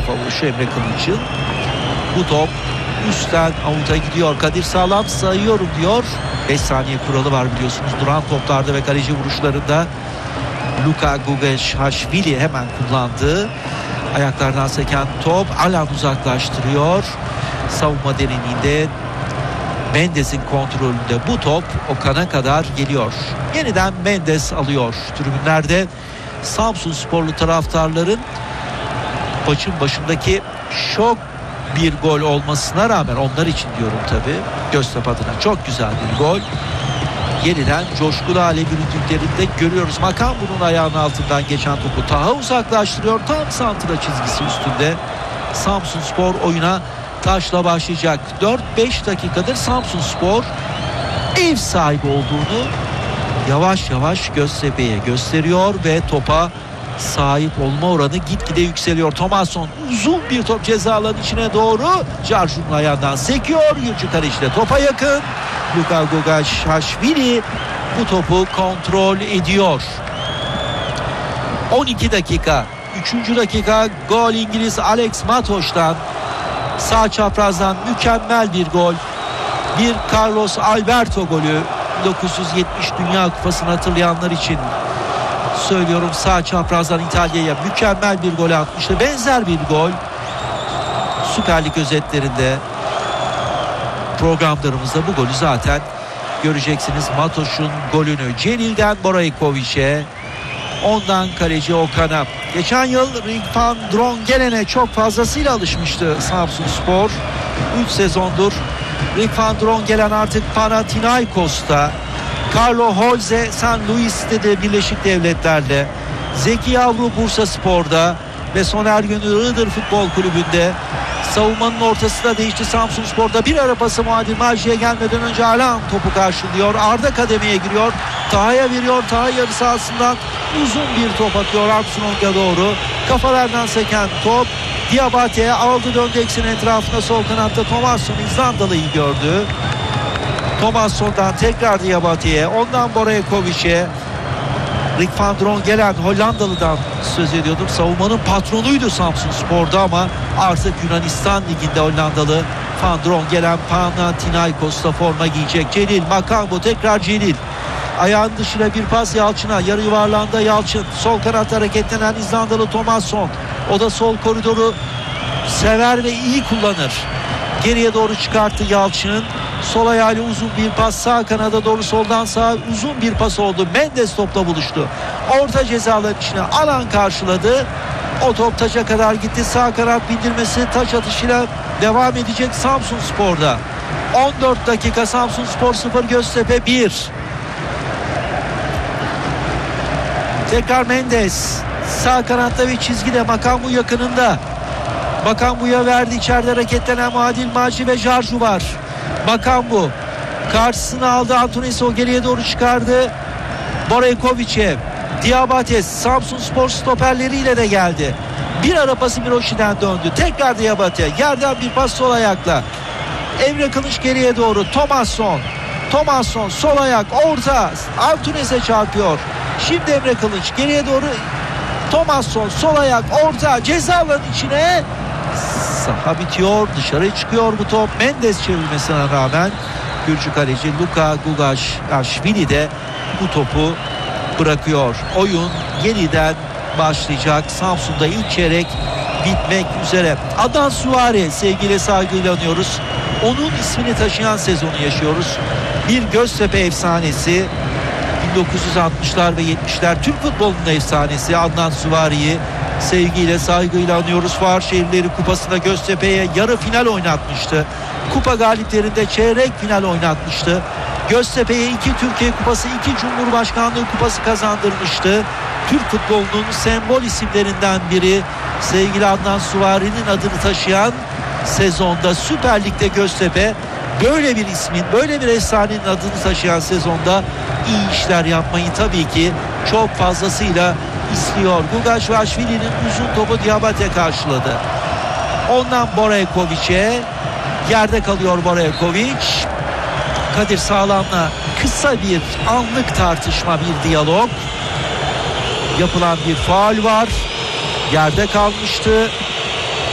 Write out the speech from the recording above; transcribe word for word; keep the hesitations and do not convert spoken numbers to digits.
kafa vuruşu Emre Kılıç'ın. Bu top üstten avuta gidiyor. Kadir Sağlam sayıyorum diyor. beş saniye kuralı var biliyorsunuz duran toplarda ve kaleci vuruşlarında. Luka Gugashvili hemen kullandı. Ayaklardan seken top Alan uzaklaştırıyor. Savunma derinliğinde Mendes'in kontrolünde bu top Okan'a kadar geliyor. Yeniden Mendes alıyor. Tribünlerde Samsunsporlu taraftarların maçın başındaki şok bir gol olmasına rağmen, onlar için diyorum tabii, Göztepe adına çok güzel bir gol. Yeniden coşkulu hale büründüklerinde görüyoruz. Makambu'nun ayağının altından geçen topu Taha uzaklaştırıyor. Tam santra çizgisi üstünde. Samsunspor oyuna taşla başlayacak. dört beş dakikadır Samsunspor ev sahibi olduğunu yavaş yavaş Göztepe'ye gösteriyor ve topa sahip olma oranı gitgide yükseliyor. Thomasson uzun bir top ceza alanının içine doğru Carjun'un ayağından sekiyor. Gürcü kaleciyle topa yakın. Luka Gugashvili bu topu kontrol ediyor. on iki dakika. üçüncü dakika gol İngiliz Alex Matoş'tan. Sağ çaprazdan mükemmel bir gol. Bir Carlos Alberto golü. bin dokuz yüz yetmiş Dünya Kupası'nı hatırlayanlar için söylüyorum, sağ çaprazdan İtalya'ya mükemmel bir gol atmıştı. Benzer bir gol Süper Lig özetlerinde, programlarımızda bu golü zaten göreceksiniz. Matoş'un golünü Celil'den Boraykovic'e, ondan kaleci Okan'a. Geçen yıl Ring van Drongelen'e çok fazlasıyla alışmıştı Samsunspor. üç sezondur Ring van Drongelen artık Panathinaikos'ta. Carlo Holze San Luis'te de Birleşik Devletler'de. Zeki Yavru Bursaspor'da ve Soner Gönül Iğdır Futbol Kulübü'nde. Savunmanın ortası da değişti Samsunspor'da. Bir ara pası Muadil Maci'ye gelmeden önce Alan topu karşılıyor. Arda kademeye giriyor. Taha'ya veriyor. Taha yarı sahasından uzun bir top atıyor Armstrong'a doğru. Kafalardan seken top Diabate'ye aldı, döndü eksen etrafında. Sol kanatta Thomasson İzlandalı'yı gördü. Thomasson'dan tekrar Diabate'ye, ondan Boraykovic'e. Ring van Drongelen Hollandalı'dan söz ediyordum. Savunmanın patronuydu Samsunspor'da ama artık Yunanistan Ligi'nde Hollandalı Van Drongelen Panathinaikos'ta forma giyecek. Celil, Makambu, tekrar Celil. Ayağın dışına bir pas Yalçın'a. Yarı yuvarlağında Yalçın. Sol kanat hareketlenen İzlandalı Thomasson. O da sol koridoru sever ve iyi kullanır. Geriye doğru çıkarttı Yalçın. Sol ayağıyla uzun bir pas, sağ kanada doğru, soldan sağa uzun bir pas oldu. Mendes topla buluştu. Orta cezaların içine Alan karşıladı. O top taça kadar gitti. Sağ kanat bindirmesi taç atışıyla devam edecek Samsunspor'da. on dört dakika Samsunspor sıfır Göztepe bir. Tekrar Mendes. Sağ kanatta ve çizgide Makambu yakınında. Makambu'ya verdi. İçeride hareketlenen Muadil Maci ve Jarju var. Makambu karşısına aldı. Antonesio geriye doğru çıkardı. Boraykovic'e. Diabates Samsunspor stoperleriyle de geldi. Bir ara pası Miroşi'den döndü. Tekrar Diabate. Yerden bir pas sol ayakla. Emre Kılıç geriye doğru. Thomasson. Thomasson sol ayak orta. Antones'e çarpıyor. Şimdi Emre Kılıç geriye doğru. Thomasson sol ayak orta. Ceza alanının içine. Saha bitiyor. Dışarı çıkıyor bu top. Mendes çevirmesine rağmen Gürcü kaleci Luka Gugashvili de bu topu bırakıyor. Oyun yeniden başlayacak. Samsun'da ilk çeyrek bitmek üzere. Adnan Suvari sevgiyle saygıyla anıyoruz. Onun ismini taşıyan sezonu yaşıyoruz. Bir Göztepe efsanesi. bin dokuz yüz altmışlar ve yetmişler Türk futbolunun efsanesi Adnan Suvari'yi sevgiyle saygıyla anıyoruz. Fuar Şehirleri Kupası'nda Göztepe'ye yarı final oynatmıştı. Kupa galiplerinde çeyrek final oynatmıştı. Göztepe'ye iki Türkiye Kupası, iki Cumhurbaşkanlığı Kupası kazandırmıştı. Türk futbolunun sembol isimlerinden biri sevgili Adnan Suvari'nin adını taşıyan sezonda Süper Lig'de Göztepe böyle bir ismin, böyle bir efsanenin adını taşıyan sezonda iyi işler yapmayı tabii ki çok fazlasıyla istiyor. Gugashvili'nin uzun topu Diabate karşıladı. Ondan Boraykovic'e, yerde kalıyor Boraykovic. Kadir Sağlam'la kısa bir anlık tartışma, bir diyalog. Yapılan bir faul var. Yerde kalmıştı.